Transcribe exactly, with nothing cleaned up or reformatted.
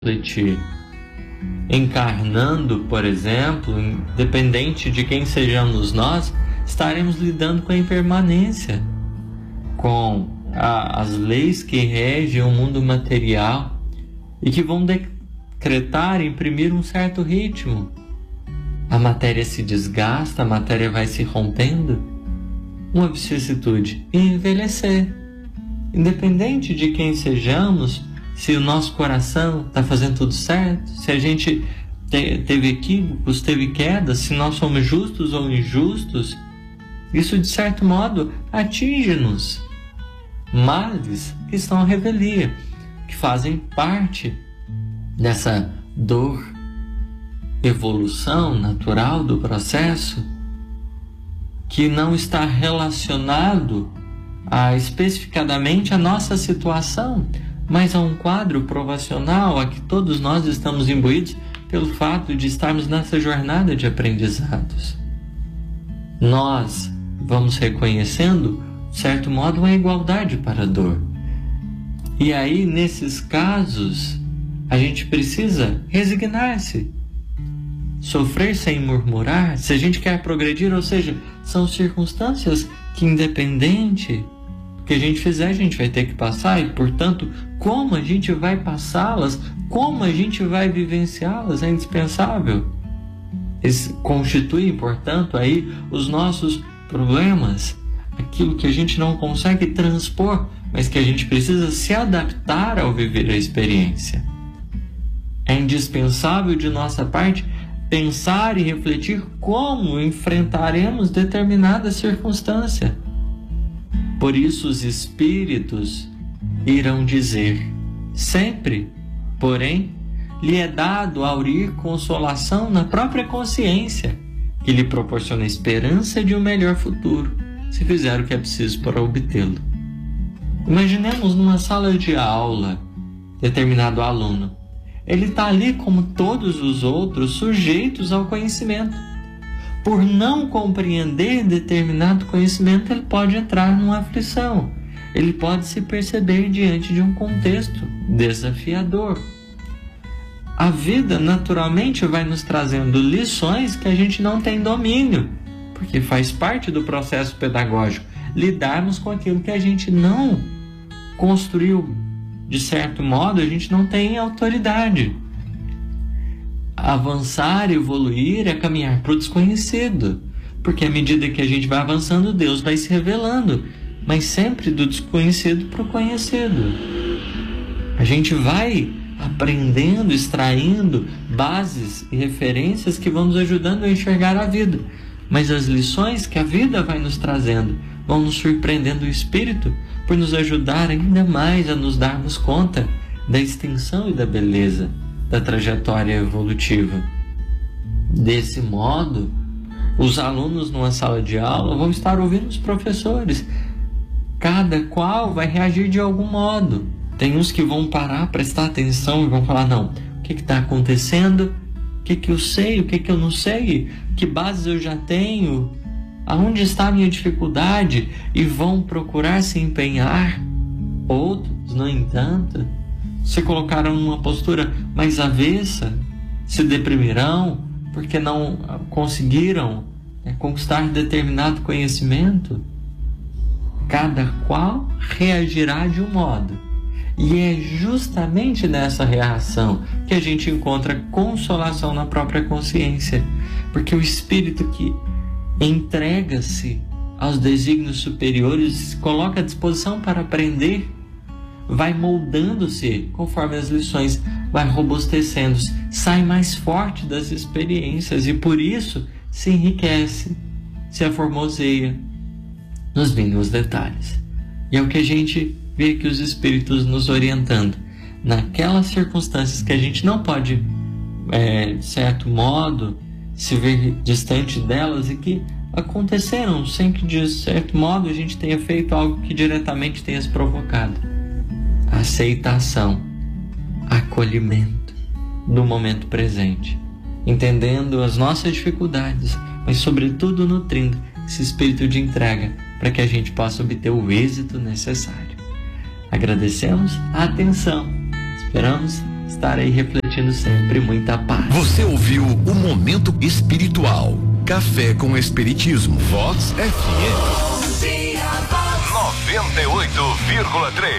refletir. Encarnando, por exemplo, independente de quem sejamos nós, estaremos lidando com a impermanência, com a, as leis que regem o mundo material e que vão decretar, imprimir um certo ritmo. A matéria se desgasta, a matéria vai se rompendo. Uma vicissitude: envelhecer. Independente de quem sejamos, se o nosso coração está fazendo tudo certo, se a gente te, teve equívocos, teve quedas, se nós somos justos ou injustos, isso de certo modo atinge-nos. Males que estão à revelia, que fazem parte dessa dor, evolução natural do processo, que não está relacionado a especificadamente a nossa situação, mas a um quadro provacional a que todos nós estamos imbuídos pelo fato de estarmos nessa jornada de aprendizados. Nós vamos reconhecendo, de certo modo, uma igualdade para a dor. E aí, nesses casos, a gente precisa resignar-se, sofrer sem murmurar, se a gente quer progredir, ou seja, são circunstâncias que, independente do que a gente fizer, a gente vai ter que passar, e, portanto, como a gente vai passá-las, como a gente vai vivenciá-las, é indispensável. Eles constituem, portanto, aí os nossos problemas, aquilo que a gente não consegue transpor, mas que a gente precisa se adaptar ao viver a experiência. É indispensável de nossa parte pensar e refletir como enfrentaremos determinada circunstância. Por isso os espíritos irão dizer: sempre, porém, lhe é dado aurir consolação na própria consciência, que lhe proporciona esperança de um melhor futuro, se fizer o que é preciso para obtê-lo. Imaginemos numa sala de aula determinado aluno. Ele está ali como todos os outros, sujeitos ao conhecimento. Por não compreender determinado conhecimento, ele pode entrar numa aflição. Ele pode se perceber diante de um contexto desafiador. A vida naturalmente vai nos trazendo lições que a gente não tem domínio, porque faz parte do processo pedagógico lidarmos com aquilo que a gente não construiu. De certo modo, a gente não tem autoridade. Avançar, evoluir é caminhar para o desconhecido, porque à medida que a gente vai avançando, Deus vai se revelando, mas sempre do desconhecido para o conhecido. A gente vai aprendendo, extraindo bases e referências que vão nos ajudando a enxergar a vida, mas as lições que a vida vai nos trazendo vão nos surpreendendo o espírito por nos ajudar ainda mais a nos darmos conta da extensão e da beleza da trajetória evolutiva. Desse modo, os alunos numa sala de aula vão estar ouvindo os professores. Cada qual vai reagir de algum modo. Tem uns que vão parar, prestar atenção e vão falar: não, o que está acontecendo? O que, que eu sei? O que, que eu não sei? Que bases eu já tenho? Aonde está a minha dificuldade? E vão procurar se empenhar. Outros, no entanto, se colocaram numa postura mais avessa, se deprimirão porque não conseguiram né, conquistar determinado conhecimento. Cada qual reagirá de um modo. E é justamente nessa reação que a gente encontra consolação na própria consciência. Porque o espírito que entrega-se aos desígnios superiores, se coloca à disposição para aprender, vai moldando-se conforme as lições, vai robustecendo-se, sai mais forte das experiências e por isso se enriquece, se aformoseia nos mínimos detalhes. E é o que a gente vê que os espíritos nos orientando naquelas circunstâncias que a gente não pode, é, de certo modo, se ver distante delas e que aconteceram sem que, de certo modo, a gente tenha feito algo que diretamente tenha se provocado. Aceitação, acolhimento do momento presente, entendendo as nossas dificuldades, mas sobretudo nutrindo esse espírito de entrega para que a gente possa obter o êxito necessário. Agradecemos a atenção. Esperamos estarei refletindo sempre. Muita paz. Você ouviu o Momento Espiritual. Café com Espiritismo. Vox F M. noventa e oito vírgula três.